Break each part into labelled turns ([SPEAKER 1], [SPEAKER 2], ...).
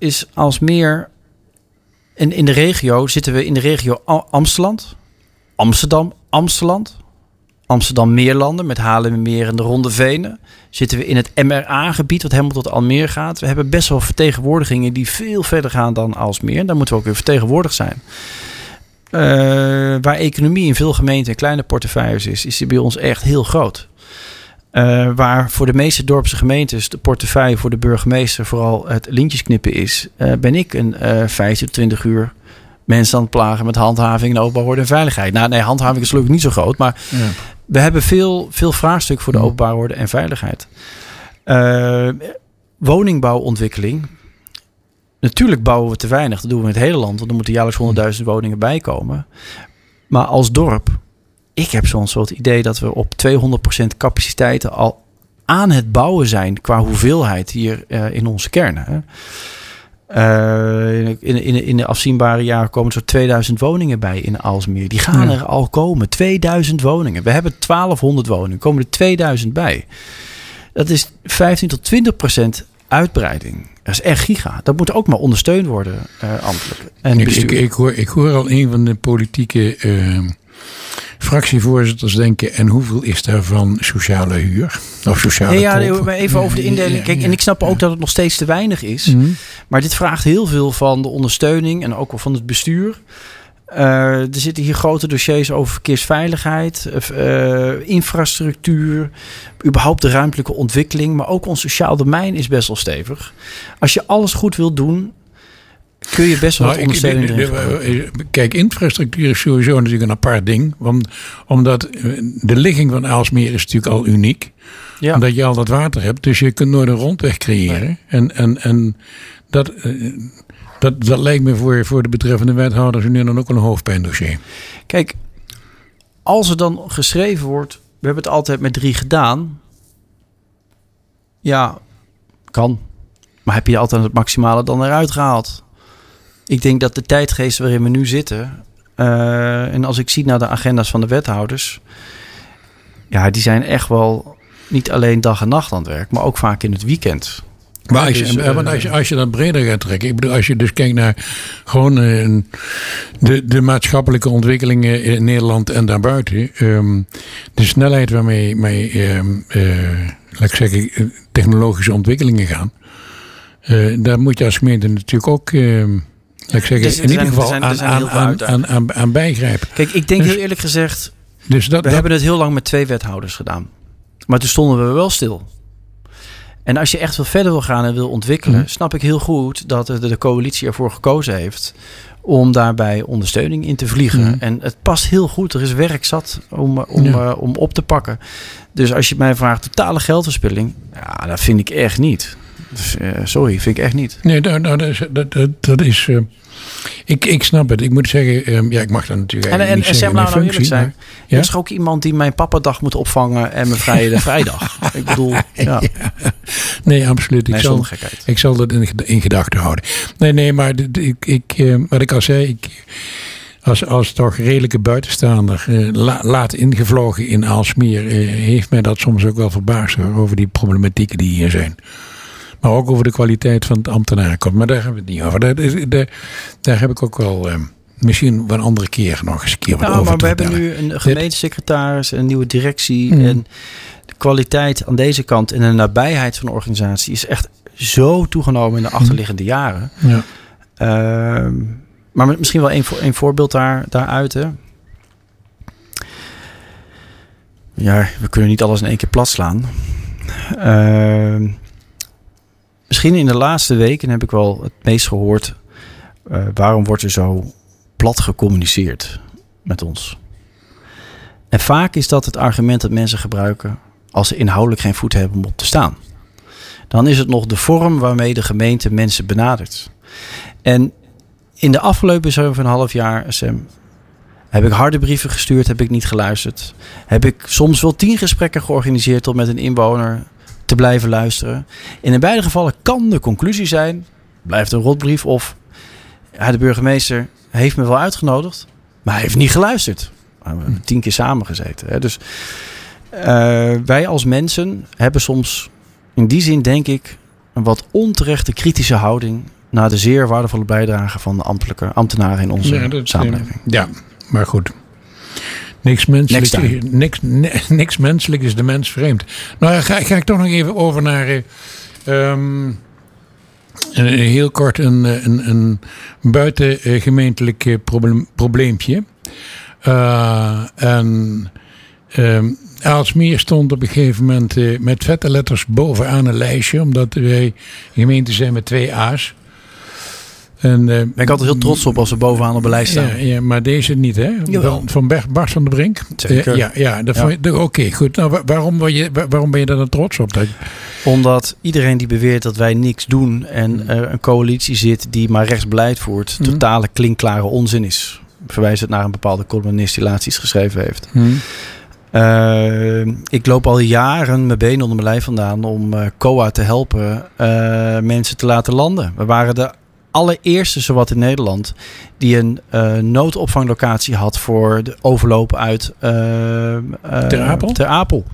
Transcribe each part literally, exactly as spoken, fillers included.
[SPEAKER 1] is Aalsmeer... En in de regio zitten we in de regio Amsteland, Amsterdam, Amsteland, Amsterdam-Meerlanden met Haarlemmermeer en de Ronde Venen. Zitten we in het M R A-gebied wat helemaal tot Almere gaat. We hebben best wel vertegenwoordigingen die veel verder gaan dan Aalsmeer. Daar moeten we ook weer vertegenwoordigd zijn. Uh, waar economie in veel gemeenten en kleine portefeuilles is, is die bij ons echt heel groot. Uh, waar voor de meeste dorpse gemeentes de portefeuille voor de burgemeester vooral het lintjes knippen is, uh, ben ik een uh, vijftien tot twintig uur mensen aan het plagen met handhaving en openbare orde en veiligheid. Nou nee, handhaving is gelukkig niet zo groot, maar ja. we hebben veel, veel vraagstukken voor de openbare orde en veiligheid. Uh, woningbouwontwikkeling. Natuurlijk bouwen we te weinig. Dat doen we in het hele land, want er moeten jaarlijks honderdduizend woningen bij komen. Maar als dorp, ik heb soms wel het idee dat we op tweehonderd procent capaciteiten al aan het bouwen zijn qua hoeveelheid hier uh, in onze kernen. Hè. Uh, in, in, in de afzienbare jaren komen er zo'n tweeduizend woningen bij in Aalsmeer. Die gaan ja. er al komen. tweeduizend woningen. We hebben twaalfhonderd woningen. Komen er tweeduizend bij. Dat is vijftien tot twintig procent uitbreiding. Dat is echt giga. Dat moet ook maar ondersteund worden, uh, ambtelijk. En
[SPEAKER 2] ik, ik, ik, hoor, ik hoor al een van de politieke uh, fractievoorzitters denken, en hoeveel is daarvan sociale huur? Of sociale
[SPEAKER 1] ja, ja, maar even over de indeling. Kijk, en ik snap ook dat het nog steeds te weinig is.
[SPEAKER 2] Mm-hmm.
[SPEAKER 1] Maar dit vraagt heel veel van de ondersteuning en ook wel van het bestuur. Uh, er zitten hier grote dossiers over verkeersveiligheid, uh, infrastructuur, überhaupt de ruimtelijke ontwikkeling. Maar ook ons sociaal domein is best wel stevig. Als je alles goed wilt doen, kun je best wel nou, wat ondersteuning
[SPEAKER 2] ik, de, de, de, Kijk, infrastructuur is sowieso natuurlijk een apart ding. Want, omdat de ligging van Aalsmeer is natuurlijk al uniek. Ja. Omdat je al dat water hebt. Dus je kunt nooit een rondweg creëren. Nee. En, en, en dat... Uh, Dat, dat lijkt me voor, voor de betreffende wethouders nu dan ook een hoofdpijndossier.
[SPEAKER 1] Kijk, als er dan geschreven wordt, we hebben het altijd met drie gedaan. Ja, kan. Maar heb je altijd het maximale dan eruit gehaald? Ik denk dat de tijdgeest waarin we nu zitten, uh, en als ik zie naar de agenda's van de wethouders, ja, die zijn echt wel niet alleen dag en nacht aan het werk, maar ook vaak in het weekend.
[SPEAKER 2] Maar als je, dus, uh, als, je, als je dat breder gaat trekken. Ik bedoel, als je dus kijkt naar gewoon uh, de, de maatschappelijke ontwikkelingen in Nederland en daarbuiten. Um, de snelheid waarmee mee, um, uh, laat ik zeggen, technologische ontwikkelingen gaan. Uh, daar moet je als gemeente natuurlijk ook, uh, laat ik zeggen, dus, in ieder geval zijn, aan, aan, aan, aan, aan, aan bijgrijpen.
[SPEAKER 1] Kijk, ik denk dus, heel eerlijk gezegd, dus dat, we dat, hebben het heel lang met twee wethouders gedaan. Maar toen stonden we wel stil. En als je echt veel verder wil gaan en wil ontwikkelen, mm. snap ik heel goed dat de, de coalitie ervoor gekozen heeft om daarbij ondersteuning in te vliegen. Mm. En het past heel goed. Er is werk zat om, om, ja. uh, om op te pakken. Dus als je mij vraagt, totale geldverspilling, ja, dat vind ik echt niet. Dus, uh, sorry, vind ik echt niet.
[SPEAKER 2] Nee, nou, nou, dat is... Dat, dat, dat is uh, ik, ik snap het. Ik moet zeggen, um, ja, ik mag dat natuurlijk
[SPEAKER 1] en, en,
[SPEAKER 2] niet
[SPEAKER 1] en
[SPEAKER 2] zeggen.
[SPEAKER 1] En nou eerlijk zijn.
[SPEAKER 2] Ja?
[SPEAKER 1] Er is ook iemand die mijn papadag moet opvangen en mijn vrije vrijdag. Ik bedoel, ja.
[SPEAKER 2] ja. Nee, absoluut. Ik, nee, zal, ik zal dat in, in gedachten houden. Nee, nee, maar ik, ik, uh, wat ik al zei, ik, als, als toch redelijke buitenstaander uh, la, laat ingevlogen in Aalsmeer, uh, heeft mij dat soms ook wel verbaasd hoor, over die problematieken die hier zijn. Maar ook over de kwaliteit van het ambtenarenkorps. Maar daar hebben we het niet over. Daar, daar, daar heb ik ook wel uh, misschien wel een andere keer nog eens een keer wat
[SPEAKER 1] nou,
[SPEAKER 2] over
[SPEAKER 1] maar
[SPEAKER 2] te
[SPEAKER 1] we
[SPEAKER 2] vertellen.
[SPEAKER 1] hebben nu een gemeentesecretaris, een nieuwe directie.
[SPEAKER 2] Mm. En
[SPEAKER 1] de kwaliteit aan deze kant en de nabijheid van de organisatie is echt zo toegenomen in de achterliggende jaren.
[SPEAKER 2] Ja.
[SPEAKER 1] Uh, maar misschien wel een, een voorbeeld daar, daaruit. Hè. Ja, we kunnen niet alles in één keer plat slaan. Uh, Misschien in de laatste weken heb ik wel het meest gehoord. Uh, waarom wordt er zo plat gecommuniceerd met ons? En vaak is dat het argument dat mensen gebruiken als ze inhoudelijk geen voet hebben om op te staan. Dan is het nog de vorm waarmee de gemeente mensen benadert. En in de afgelopen zeven en een half jaar, Sam, heb ik harde brieven gestuurd, heb ik niet geluisterd. Heb ik soms wel tien gesprekken georganiseerd om met een inwoner te blijven luisteren. In beide gevallen kan de conclusie zijn, blijft een rotbrief of ja, de burgemeester heeft me wel uitgenodigd, maar hij heeft niet geluisterd. We hebben tien keer samengezeten. Hè. Dus uh, wij als mensen hebben soms in die zin denk ik een wat onterechte kritische houding naar de zeer waardevolle bijdrage van de ambtelijke ambtenaren in onze ja, dat, samenleving.
[SPEAKER 2] Ja, maar goed. Niks menselijk, is, niks, niks menselijk is de mens vreemd. Nou, ga, ga ik toch nog even over naar um, een, heel kort een, een, een buitengemeentelijk probleem, probleempje. Uh, en um, Aalsmeer stond op een gegeven moment uh, met vette letters bovenaan een lijstje, omdat wij een gemeente zijn met twee A's. En, uh,
[SPEAKER 1] ben ik altijd heel trots op als we bovenaan op een lijst staan.
[SPEAKER 2] Ja, ja, maar deze niet, hè?
[SPEAKER 1] Jawel.
[SPEAKER 2] Van Bart van der Brink.
[SPEAKER 1] Zeker.
[SPEAKER 2] Uh, ja, ja, ja. Oké, okay, goed. Nou, waarom, ben je, waarom ben je daar dan trots op? Dat...
[SPEAKER 1] Omdat iedereen die beweert dat wij niks doen en er een coalitie zit die maar rechtsbeleid voert, mm. totale klinkklare onzin is. Verwijs het naar een bepaalde columnist die laatst iets geschreven heeft.
[SPEAKER 2] Mm.
[SPEAKER 1] Uh, ik loop al jaren mijn benen onder mijn lijf vandaan om uh, C O A te helpen uh, mensen te laten landen. We waren de allereerste, zowat in Nederland, die een uh, noodopvanglocatie had voor de overloop uit uh, uh,
[SPEAKER 2] Ter Apel.
[SPEAKER 1] Ter Apel.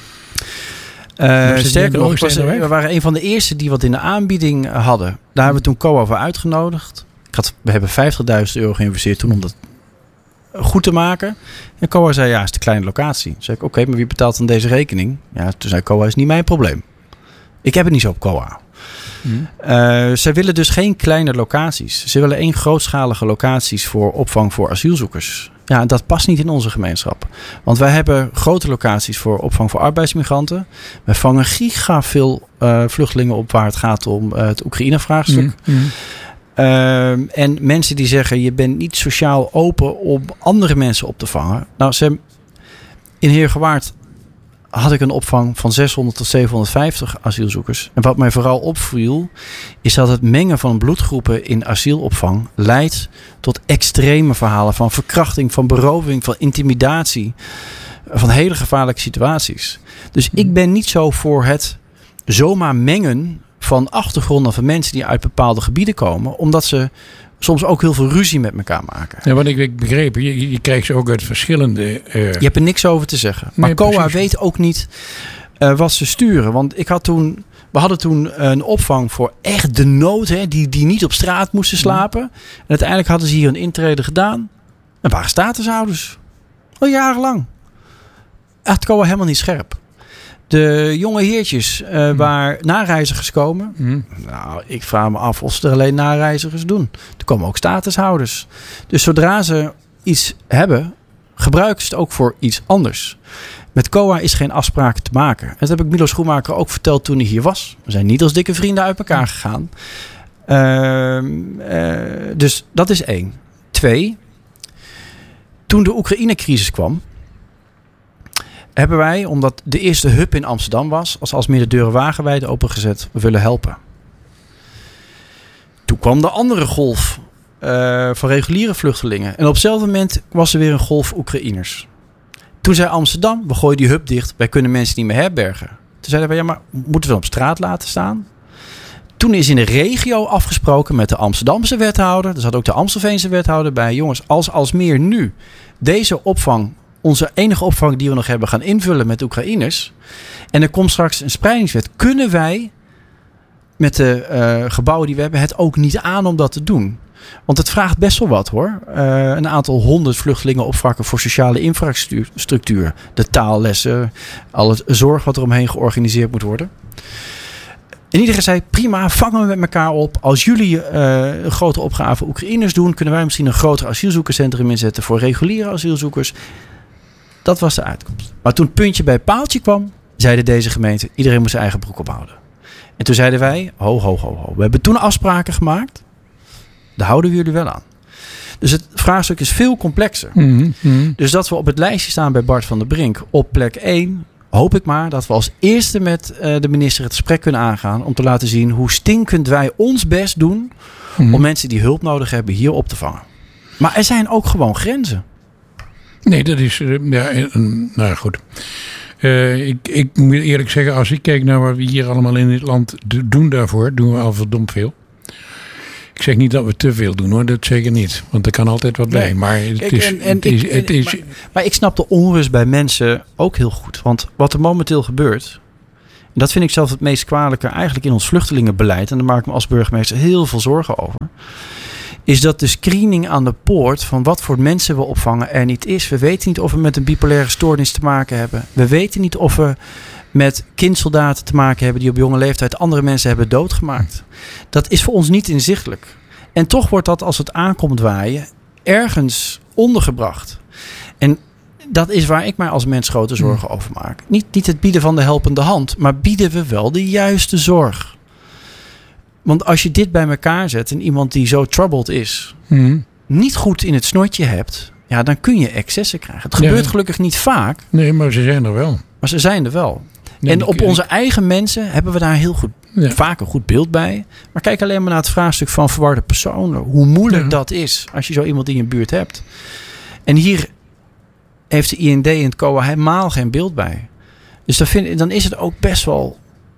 [SPEAKER 1] Uh, sterker nog, was, we waren een van de eerste die wat in de aanbieding hadden. Daar hebben we toen C O A voor uitgenodigd. Ik had, we hebben vijftigduizend euro geïnvesteerd toen om dat goed te maken. En C O A zei, ja, het is de kleine locatie. Toen zei ik, oké, okay, maar wie betaalt dan deze rekening? Ja, toen zei C O A, is niet mijn probleem. Ik heb het niet zo op C O A. Hmm. Uh, zij willen dus geen kleine locaties. Ze willen één grootschalige locaties voor opvang voor asielzoekers. Ja, en dat past niet in onze gemeenschap. Want wij hebben grote locaties voor opvang voor arbeidsmigranten. We vangen giga veel uh, vluchtelingen op waar het gaat om uh, het Oekraïne-vraagstuk.
[SPEAKER 2] Hmm. Hmm.
[SPEAKER 1] Uh, en mensen die zeggen, je bent niet sociaal open om andere mensen op te vangen. Nou, ze, in Heergewaard had ik een opvang van zeshonderd tot zevenhonderdvijftig asielzoekers. En wat mij vooral opviel, is dat het mengen van bloedgroepen in asielopvang leidt tot extreme verhalen van verkrachting, van beroving, van intimidatie, van hele gevaarlijke situaties. Dus ik ben niet zo voor het zomaar mengen van achtergronden van mensen die uit bepaalde gebieden komen, omdat ze soms ook heel veel ruzie met elkaar maken.
[SPEAKER 2] Ja, wat ik begreep, je, je krijgt ze ook uit verschillende... Uh...
[SPEAKER 1] Je hebt er niks over te zeggen. Maar nee, C O A precies. weet ook niet uh, wat ze sturen. Want ik had toen, we hadden toen een opvang voor echt de nood, hè, die, die niet op straat moesten slapen. En uiteindelijk hadden ze hier een intrede gedaan. En waren statushouders. Al jarenlang. Echt C O A helemaal niet scherp. De jonge heertjes uh, mm. waar nareizigers komen.
[SPEAKER 2] Mm.
[SPEAKER 1] Nou, ik vraag me af of ze er alleen nareizigers doen. Er komen ook statushouders. Dus zodra ze iets hebben, gebruiken ze het ook voor iets anders. Met C O A is geen afspraak te maken. En dat heb ik Milo Schoenmaker ook verteld toen hij hier was. We zijn niet als dikke vrienden uit elkaar gegaan. Uh, uh, dus dat is één. Twee. Toen de Oekraïne-crisis kwam, hebben wij, omdat de eerste hub in Amsterdam was, als Aalsmeer de deuren wagenwijd opengezet, we willen helpen. Toen kwam de andere golf uh, van reguliere vluchtelingen. En op hetzelfde moment was er weer een golf Oekraïners. Toen zei Amsterdam, we gooien die hub dicht, wij kunnen mensen niet meer herbergen. Toen zeiden wij, ja, maar moeten we dan op straat laten staan? Toen is in de regio afgesproken met de Amsterdamse wethouder, er zat ook de Amstelveense wethouder bij, jongens, als Aalsmeer nu deze opvang, onze enige opvang die we nog hebben, gaan invullen met Oekraïners, en er komt straks een spreidingswet, kunnen wij met de uh, gebouwen die we hebben het ook niet aan om dat te doen. Want het vraagt best wel wat, hoor. Uh, een aantal honderd vluchtelingen opvakken voor sociale infrastructuur. De taallessen, al het zorg wat er omheen georganiseerd moet worden. En iedereen zei, prima, vangen we met elkaar op. Als jullie uh, een grote opgave Oekraïners doen, kunnen wij misschien een groter asielzoekerscentrum inzetten voor reguliere asielzoekers. Dat was de uitkomst. Maar toen het puntje bij paaltje kwam, zeiden deze gemeente, iedereen moet zijn eigen broek ophouden. En toen zeiden wij, ho, ho, ho, ho. We hebben toen afspraken gemaakt. Daar houden we jullie wel aan. Dus het vraagstuk is veel complexer.
[SPEAKER 2] Mm, mm.
[SPEAKER 1] Dus dat we op het lijstje staan bij Bart van der Brink op plek één, hoop ik maar dat we als eerste met uh, de minister het gesprek kunnen aangaan om te laten zien hoe stinkend wij ons best doen mm. om mensen die hulp nodig hebben hier op te vangen. Maar er zijn ook gewoon grenzen.
[SPEAKER 2] Nee, dat is... Uh, ja, uh, nou goed. Uh, ik, ik moet eerlijk zeggen, als ik kijk naar wat we hier allemaal in dit land doen daarvoor, doen we al verdomd veel. Ik zeg niet dat we te veel doen, hoor. Dat zeker niet. Want er kan altijd wat bij. Nee. Maar het is... En, en, het is, het is
[SPEAKER 1] maar, maar ik snap de onrust bij mensen ook heel goed. Want wat er momenteel gebeurt, En dat vind ik zelf het meest kwalijke eigenlijk in ons vluchtelingenbeleid. En daar maak ik me als burgemeester heel veel zorgen over. Is dat de screening aan de poort van wat voor mensen we opvangen er niet is. We weten niet of we met een bipolaire stoornis te maken hebben. We weten niet of we met kindsoldaten te maken hebben die op jonge leeftijd andere mensen hebben doodgemaakt. Dat is voor ons niet inzichtelijk. En toch wordt dat, als het aankomt waaien, ergens ondergebracht. En dat is waar ik mij als mens grote zorgen over maak. Niet, niet het bieden van de helpende hand, maar bieden we wel de juiste zorg. Want als je dit bij elkaar zet en iemand die zo troubled is, mm. niet goed in het snotje hebt, ja, dan kun je excessen krijgen. Het gebeurt ja. gelukkig niet vaak.
[SPEAKER 2] Nee, maar ze zijn er wel.
[SPEAKER 1] Maar ze zijn er wel. Nee, en op ik, onze eigen mensen hebben we daar heel goed, ja. vaak een goed beeld bij. Maar kijk alleen maar naar het vraagstuk van verwarde personen. Hoe moeilijk ja. dat is als je zo iemand in je buurt hebt. En hier heeft de I N D en het C O A helemaal geen beeld bij. Dus dan, vind, dan is het ook best wel...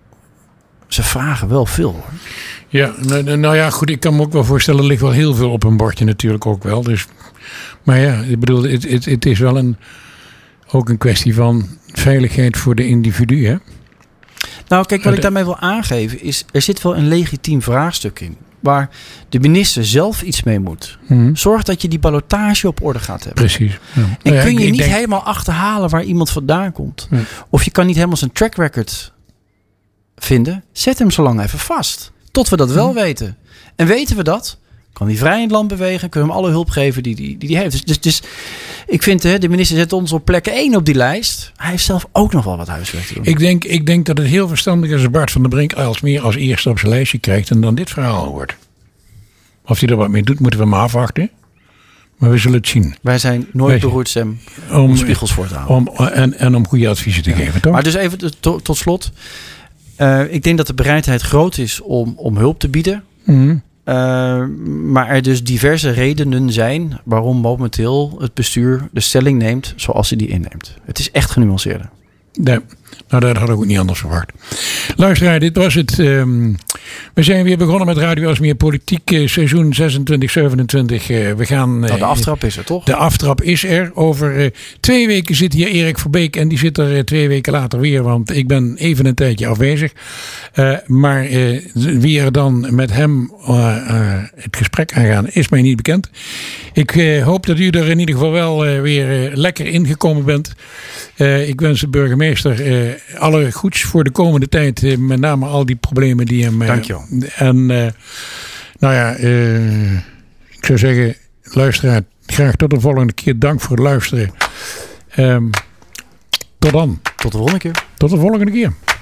[SPEAKER 1] Ze vragen wel veel, hoor.
[SPEAKER 2] Ja, nou, nou ja, goed. Ik kan me ook wel voorstellen, er ligt wel heel veel op een bordje natuurlijk ook wel. Dus, maar ja, ik bedoel, het, het, het is wel een, ook een kwestie van veiligheid voor de individu, hè?
[SPEAKER 1] Nou, kijk, wat ik daarmee wil aangeven is, er zit wel een legitiem vraagstuk in, waar de minister zelf iets mee moet. Mm-hmm. Zorg dat je die ballotage op orde gaat hebben.
[SPEAKER 2] Precies. Ja.
[SPEAKER 1] En
[SPEAKER 2] nou ja,
[SPEAKER 1] kun je
[SPEAKER 2] ik, ik
[SPEAKER 1] niet
[SPEAKER 2] denk...
[SPEAKER 1] helemaal achterhalen waar iemand vandaan komt.
[SPEAKER 2] Ja.
[SPEAKER 1] Of je kan niet helemaal zijn track record vinden. Zet hem zo lang even vast. Tot we dat wel mm-hmm. weten. En weten we dat, kan hij vrij in het land bewegen. Kunnen we hem alle hulp geven die hij die, die, die heeft. Dus, dus, dus ik vind, hè, de minister zet ons op plek één op die lijst. Hij heeft zelf ook nog wel wat huiswerk te doen.
[SPEAKER 2] Ik denk, ik denk dat het heel verstandig is als Bart van der Brink als meer als eerste op zijn lijstje krijgt en dan dit verhaal hoort. Of hij er wat mee doet, moeten we maar afwachten. Maar we zullen het zien.
[SPEAKER 1] Wij zijn nooit beroerd, Sam, om, om spiegels voor te houden.
[SPEAKER 2] Om, en, en om goede adviezen te ja. geven, toch?
[SPEAKER 1] Maar dus even tot, tot slot. Uh, ik denk dat de bereidheid groot is om, om hulp te bieden. Mm-hmm. Uh, maar er dus diverse redenen zijn waarom momenteel het bestuur de stelling neemt zoals hij die inneemt. Het is echt genuanceerder.
[SPEAKER 2] Nee, nou dat had ik ook niet anders verwacht. Luisteraar, dit was het. Um, we zijn weer begonnen met Radio Aalsmeer Politiek uh, seizoen zesentwintig zevenentwintig. Uh, we gaan, uh,
[SPEAKER 1] nou, de aftrap is er toch?
[SPEAKER 2] De aftrap is er. Over uh, twee weken zit hier Erik Verbeek en die zit er uh, twee weken later weer, want ik ben even een tijdje afwezig. Uh, maar uh, wie er dan met hem uh, uh, het gesprek aangaan is mij niet bekend. Ik uh, hoop dat u er in ieder geval wel uh, weer uh, lekker ingekomen bent. Uh, ik wens de burgemeester uh, alle goeds voor de komende tijd. Uh, met name al die problemen die hem... Uh,
[SPEAKER 1] Dank je wel.
[SPEAKER 2] En uh, nou ja, uh, ik zou zeggen, luisteraar, graag tot de volgende keer. Dank voor het luisteren. Um, tot dan.
[SPEAKER 1] Tot de volgende keer.
[SPEAKER 2] Tot de volgende keer.